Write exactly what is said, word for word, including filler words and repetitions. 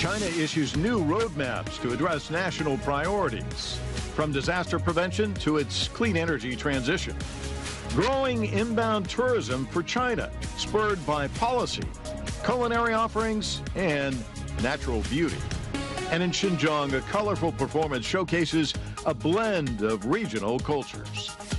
China issues new roadmaps to address national priorities, from disaster prevention to its clean energy transition. Growing inbound tourism for China, spurred by policy, culinary offerings, and natural beauty. And in Xinjiang, a colorful performance showcases a blend of regional cultures.